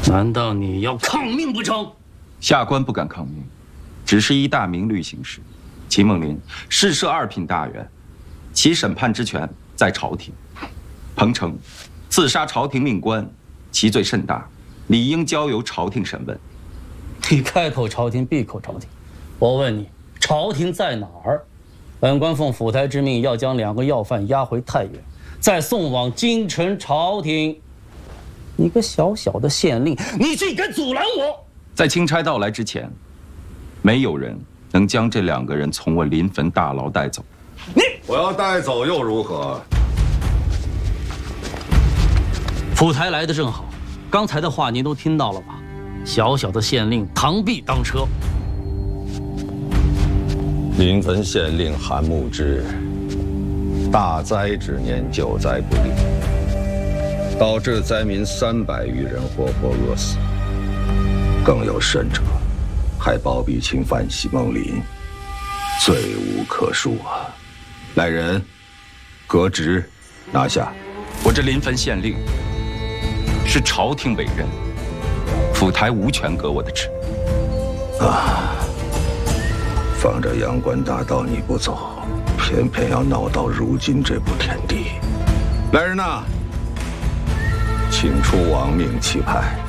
难道你要抗命不成？ 下官不敢抗命，只是依大明律行事。齐梦林事涉2品大员，其审判之权在朝廷。彭城刺杀朝廷命官，其罪甚大，理应交由朝廷审问。 你开口朝廷，闭口朝廷。我问你，朝廷在哪儿？本官奉府台之命，要将2个要犯押回太原，再送往京城朝廷。你个小小的县令，你竟敢阻拦我！ 在钦差到来之前，没有人能将这2个人从我临汾大牢带走。 我要带走又如何？ 府台来的正好，刚才的话您都听到了吧？小小的县令螳臂当车。 临汾县令韩牧之，大灾之年救灾不力，导致灾民300余人活活饿死。更有甚者，还包庇侵犯西孟林，罪无可恕啊！来人，革职，拿下！ 我这临汾县令是朝廷委任，府台无权革我的职。 放着阳关大道你不走，偏偏要闹到如今这步田地。来人呐，请出亡命旗牌。